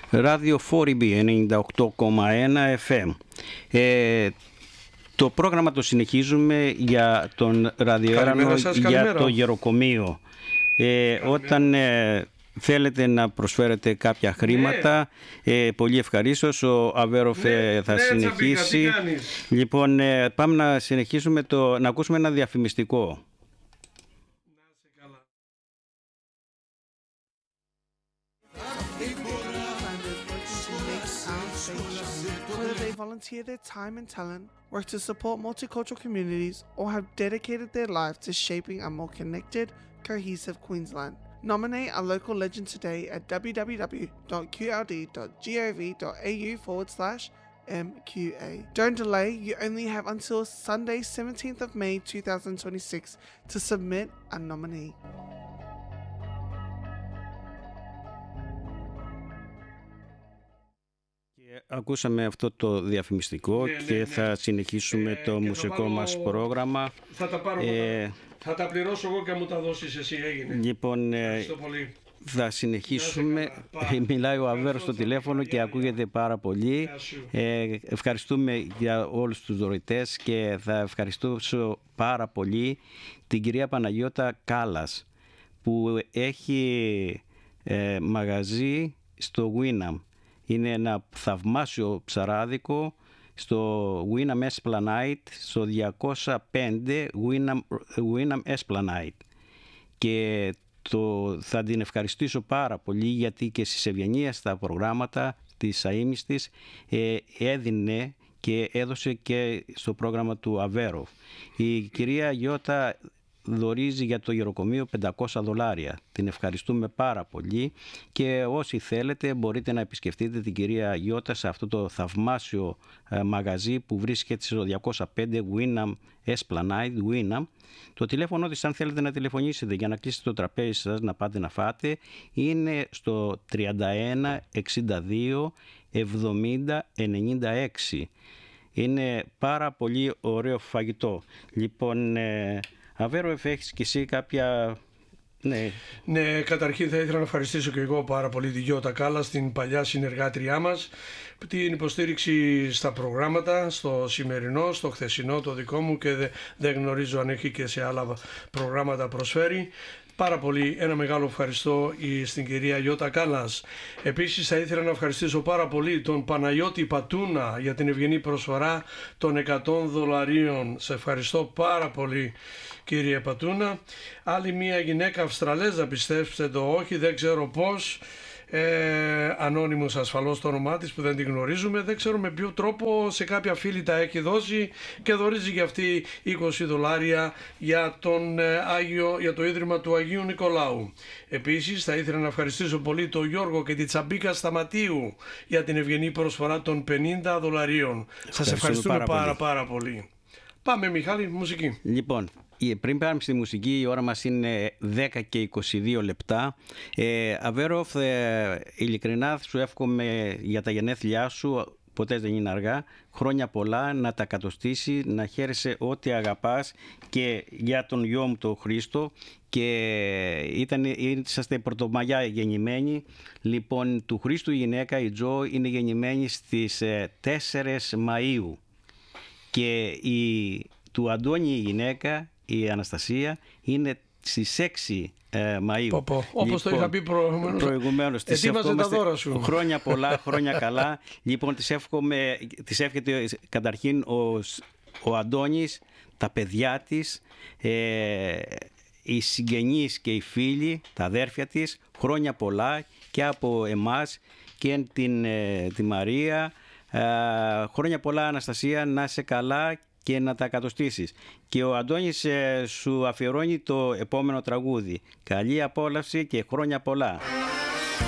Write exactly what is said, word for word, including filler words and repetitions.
Ράδιο φορ μπι ενενήντα οκτώ κόμμα ένα εφ εμ. Ε, το πρόγραμμα το συνεχίζουμε για τον ραδιοέρανο, για το γεροκομείο. Ε, όταν ε, θέλετε να προσφέρετε κάποια χρήματα, ναι. ε, πολύ ευχαρίστως, ο Αβέροφ ναι, θα ναι, συνεχίσει. Τσαπίκα, λοιπόν, ε, πάμε να συνεχίσουμε, το, να ακούσουμε ένα διαφημιστικό. Volunteer their time and talent, work to support multicultural communities, or have dedicated their life to shaping a more connected, cohesive Queensland. Nominate a local legend today at www.qld.gov.au forward slash MQA. Don't delay, you only have until Sunday seventeenth of May twenty twenty-six to submit a nominee. Ακούσαμε αυτό το διαφημιστικό ναι, και ναι, ναι. θα συνεχίσουμε ε, το μουσικό βάλω... μας πρόγραμμα. Θα τα πάρω ε... θα τα πληρώσω εγώ και μου τα δώσεις εσύ, έγινε. Λοιπόν, ε... θα συνεχίσουμε. Μιλάει ο Αβέρος στο τηλέφωνο και ακούγεται πάρα πολύ. Ε, ευχαριστούμε για όλους τους δωρητές και θα ευχαριστήσω πάρα πολύ την κυρία Παναγιώτα Κάλλας που έχει ε, μαγαζί στο Winam. Είναι ένα θαυμάσιο ψαράδικο στο Winam Esplanade, στο διακόσια πέντε Winam, Winam Esplanade. Και το, θα την ευχαριστήσω πάρα πολύ γιατί και στις ευγενίες στα προγράμματα της αείμνηστης ε, έδινε και έδωσε και στο πρόγραμμα του Αβέροφ. Η κυρία Γιώτα δωρίζει για το γεροκομείο πεντακόσια δολάρια. Την ευχαριστούμε πάρα πολύ και όσοι θέλετε μπορείτε να επισκεφτείτε την κυρία Γιώτα σε αυτό το θαυμάσιο μαγαζί που βρίσκεται στο διακόσια πέντε Winam Esplanade, Winam. Το τηλέφωνο της, αν θέλετε να τηλεφωνήσετε για να κλείσετε το τραπέζι σας, να πάτε να φάτε, είναι στο τριάντα ένα εξήντα δύο εβδομήντα ενενήντα έξι. Είναι πάρα πολύ ωραίο φαγητό. Λοιπόν, ε, Αβέρο, έχεις και εσύ κάποια... Ναι. ναι, καταρχήν θα ήθελα να ευχαριστήσω και εγώ πάρα πολύ τη Γιώτα Κάλλα, την παλιά συνεργάτριά μας, την υποστήριξη στα προγράμματα, στο σημερινό, στο χθεσινό, το δικό μου και δεν δε γνωρίζω αν έχει και σε άλλα προγράμματα προσφέρει. Πάρα πολύ ένα μεγάλο ευχαριστώ στην κυρία Γιώτα Κάλλας. Επίσης θα ήθελα να ευχαριστήσω πάρα πολύ τον Παναγιώτη Πατούνα για την ευγενή προσφορά των εκατό δολαρίων. Σε ευχαριστώ πάρα πολύ κύριε Πατούνα. Άλλη μια γυναίκα Αυστραλέζα, πιστέψτε το όχι, δεν ξέρω πώς. Ε, ανώνυμος ασφαλώς το όνομά της που δεν την γνωρίζουμε, δεν ξέρω με ποιο τρόπο, σε κάποια φίλη τα έχει δώσει και δωρίζει για αυτή είκοσι δολάρια για, τον, ε, Άγιο, για το Ίδρυμα του Αγίου Νικολάου. Επίσης θα ήθελα να ευχαριστήσω πολύ τον Γιώργο και τη Τσαμπίκα Σταματίου για την ευγενή προσφορά των πενήντα δολαρίων. Σας ευχαριστούμε πάρα, πάρα, πάρα πολύ. Πάμε Μιχάλη, μουσική. Λοιπόν, πριν πάμε στη μουσική, η ώρα μας είναι δέκα και είκοσι δύο λεπτά. Ε, Αβέροφ, ε, ειλικρινά σου εύχομαι για τα γενέθλιά σου, ποτέ δεν είναι αργά, χρόνια πολλά, να τα κατοστήσει, να χαίρεσαι ό,τι αγαπάς και για τον γιο μου τον Χρήστο. Και ήταν, είσαστε πρωτομαγιά γεννημένοι. Λοιπόν, του Χρήστου η γυναίκα, η Τζο, είναι γεννημένη στις ε, τέσσερις Μαΐου και η, του Αντώνη η γυναίκα, η Αναστασία, είναι στις έξι ε, Μαΐου. Πω, πω. Όπως λοιπόν, το είχα πει προηγουμένως. προηγουμένως της τα δώρα σου. Χρόνια πολλά, χρόνια καλά. Λοιπόν, της, εύχομαι, της εύχεται καταρχήν ο, ο Αντώνης, τα παιδιά της, ε, οι συγγενείς και οι φίλοι, τα αδέρφια της, χρόνια πολλά και από εμάς και την, ε, τη Μαρία. Ε, χρόνια πολλά Αναστασία, να είσαι καλά και να τα κατοστήσεις. Και ο Αντώνης ε, σου αφιερώνει το επόμενο τραγούδι. Καλή απόλαυση και χρόνια πολλά.